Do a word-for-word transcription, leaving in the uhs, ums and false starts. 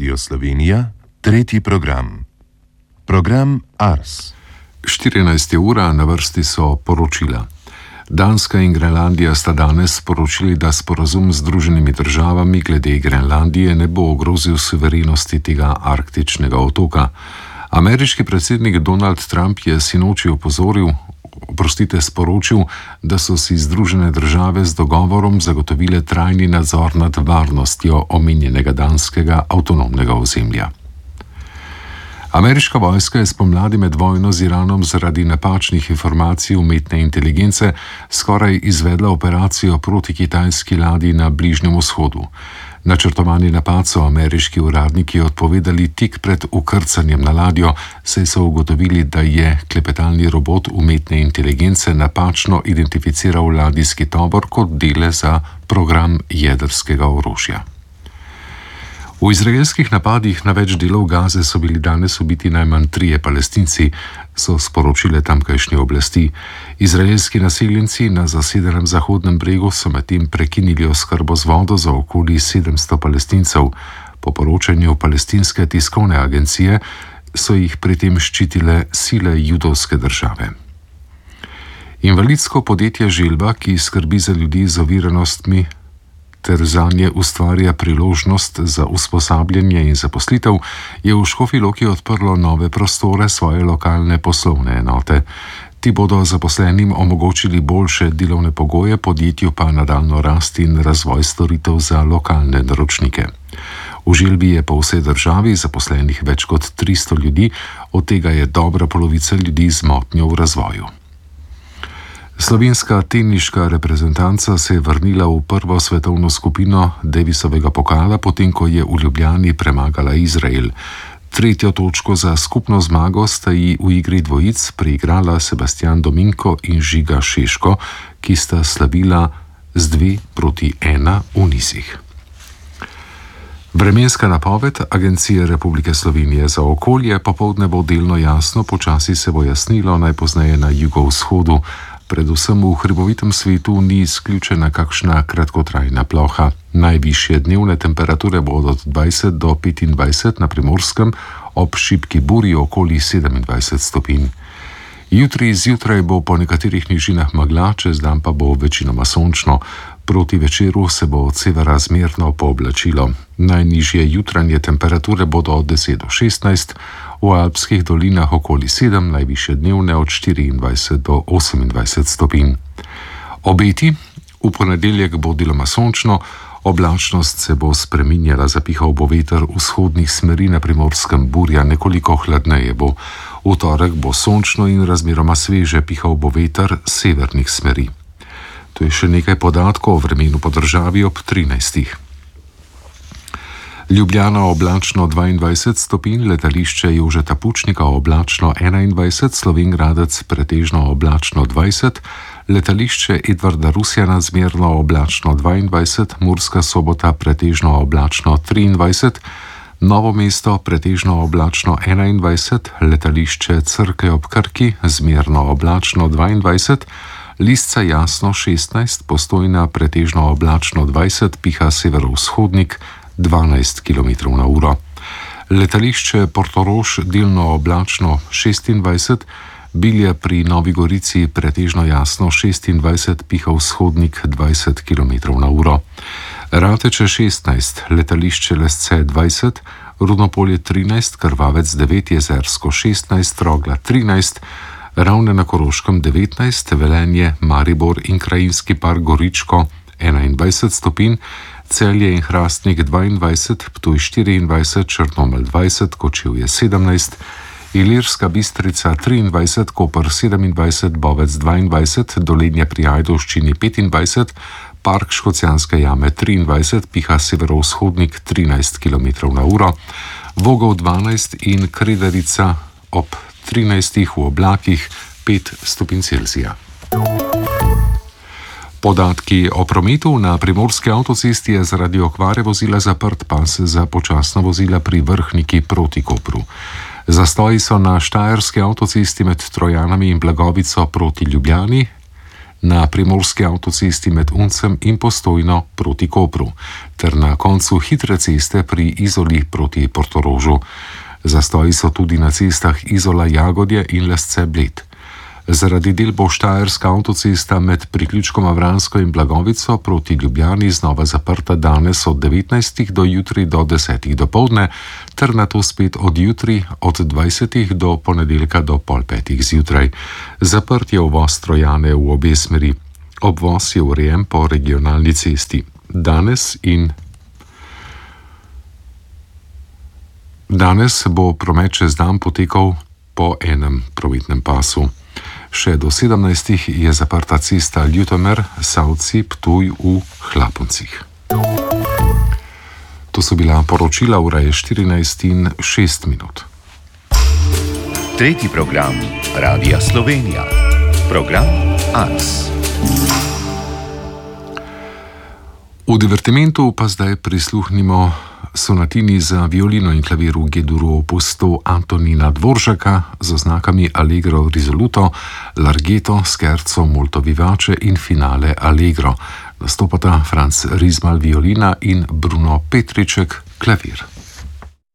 Radio Slovenija, tretji program. Program Ars. štirinajsta ura, na vrsti so poročila. Danska in Grenlandija sta danes sporočili, da sporazum z Združenimi državami glede Grenlandije ne bo ogrozil suverenosti tega arktičnega otoka. Ameriški predsednik Donald Trump je sinoči opozoril, oprostite, sporočil, da so si Združene države z dogovorom zagotovile trajni nadzor nad varnostjo omenjenega danskega avtonomnega ozemlja. Ameriška vojska je spomladi med vojno z Iranom zaradi napačnih informacij umetne inteligence skoraj izvedla operacijo proti kitajski ladji na Bližnjem vzhodu. Načrtovani napad so ameriški uradniki odpovedali tik pred ukrcanjem na ladjo, saj so ugotovili, da je klepetalni robot umetne inteligence napačno identificiral ladijski tovor kot dele za program jedrskega orožja. V izraelskih napadih na več delov Gaze so bili danes ubiti najmanj trije Palestinci, so sporočile tamkajšnje oblasti. Izraelski naseljenci na zasedenem Zahodnem bregu so medtem prekinili oskrbo z vodo za okoli sedemsto Palestincev. Po poročanju palestinske tiskovne agencije so jih pri tem ščitile sile judovske države. Invalidsko podjetje Želva, ki skrbi za ljudi z oviranostmi ter zanje ustvarja priložnost za usposabljanje in zaposlitev, je v Škofji Loki odprlo nove prostore svoje lokalne poslovne enote. Ti bodo zaposlenim omogočili boljše delovne pogoje, podjetju pa nadaljnjo rast in razvoj storitev za lokalne naročnike. V Želvi je po vsej državi zaposlenih več kot tristo ljudi, od tega je dobra polovica ljudi z motnjo v razvoju. Slovenska teniška reprezentanca se je vrnila v prvo svetovno skupino Davisovega pokala, potem ko je v Ljubljani premagala Izrael. Tretjo točko za skupno zmago sta ji v igri dvojic preigrala Sebastian Dominko in Žiga Šeško, ki sta slavila z dve proti ena v nizih. Vremenska napoved Agencije Republike Slovenije za okolje: popoldne bo delno jasno, počasi se bo jasnilo, najpozneje na jugovzhodu. Predvsem v hribovitem svetu ni izključena kakšna kratkotrajna ploha. Najvišje dnevne temperature bodo od dvajset do petindvajset na Primorskem, ob šibki burji okoli sedemindvajset stopinj. Jutri zjutraj bo po nekaterih nižinah megla, čez dan pa bo večinoma sončno. Proti večeru se bo od severa zmerno pooblačilo. Najnižje jutranje temperature bodo od deset do šestnajst, v alpskih dolinah okoli sedem, najvišje dnevne od štiriindvajset do osemindvajset stopinj. Obeti: v ponedeljek bo deloma sončno, oblačnost se bo spreminjala, zapihal bo veter vzhodnih smeri, na Primorskem burja, nekoliko hladneje bo. V torek bo sončno in razmeroma sveže, pihal bo veter severnih smeri. To je še nekaj podatkov o vremenu po državi ob trinajstih. Ljubljana oblačno dvaindvajset stopinj, letališče Jožeta Pučnika oblačno enaindvajset, Slovenj Gradec pretežno oblačno dvajset, letališče Edvarda Rusjana zmerno oblačno dvaindvajset, Murska Sobota pretežno oblačno triindvajset, Novo mesto pretežno oblačno enaindvajset, letališče Crkve ob Krki zmerno oblačno dvaindvajset, Lisca jasno šestnajst, Postojna pretežno oblačno dvajset, piha severovzhodnik dvanajst kilometrov na uro. Letališče Portorož delno oblačno šestindvajset, Bilje pri Novi Gorici pretežno jasno šestindvajset, piha vzhodnik dvajset kilometrov na uro. Rateče šestnajst, letališče Lesce dvajset, Rudnopolje trinajst, Krvavec devet, Jezersko šestnajst, Rogla trinajst, Ravne na Koroškem devetnajst, Velenje, Maribor in krajinski park Goričko enaindvajset stopinj, Celje in Hrastnik dvaindvajset, Ptuj štiriindvajset, Črnomelj dvajset, Kočevje sedemnajst, Ilirska Bistrica triindvajset, Koper sedemindvajset, Bovec dvaindvajset, Dolenje pri Ajdovščini petindvajset, Park Škocjanske jame triindvajset, piha severovzhodnik trinajst kilometrov na uro, Vogov dvanajst in Krederica ob trinajstih v oblakih pet stopinj Celzija. Podatki o prometu: na primorski avtocesti je zaradi okvare vozila zaprt pas za počasna vozila pri Vrhniki proti Kopru. Zastoji so na štajerski avtocesti med Trojanami in Blagovico proti Ljubljani, na primorski avtocesti med Uncem in Postojno proti Kopru ter na koncu hitre ceste pri Izoli proti Portorožu. Zastoji so tudi na cestah Izola Jagodje in Lesce Bled. Zaradi del bo štajerska avtocesta med priključkoma Vransko in Blagovico proti Ljubljani znova zaprta danes od devetnajstih do jutri do desetih dopoldne ter nato spet od jutri od dvajsetih do ponedeljka do pol petih zjutraj. Zaprt je uvoz Trojane v obe smeri. Obvoz je urejen po regionalni cesti. Danes in Danes bo promet čez dan potekal po enem prometnem pasu. Še do sedemnajstih je zaprta cesta Ljutomer, Savci, Ptuj v Hlaponcih. To so bila poročila, ura je štirinajst in šest minut. Tretji program Radia Slovenija. Program Ars. V divertimentu pa zdaj prisluhnimo sonatini za violino in klavir v G-duru opustu Antonina Dvoržaka z oznakami Allegro risoluto, Larghetto, Scherzo molto vivace in finale Allegro. Nastopata Franz Rismal violina in Bruno Petriček klavir.